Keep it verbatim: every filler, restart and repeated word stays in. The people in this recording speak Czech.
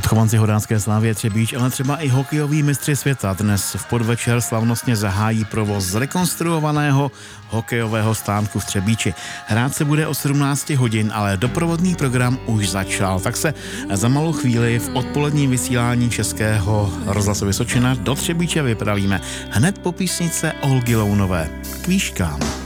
Odchovanci Hodácké Slávie Třebíč, ale třeba i hokejoví mistři světa dnes v podvečer slavnostně zahájí provoz zrekonstruovaného hokejového stánku v Třebíči. Hrát se bude o sedmnáct hodin, ale doprovodný program už začal. Tak se za malou chvíli v odpoledním vysílání Českého rozhlasu Vysočina do Třebíče vypravíme hned po písnice Olgy Lounové. K výškám.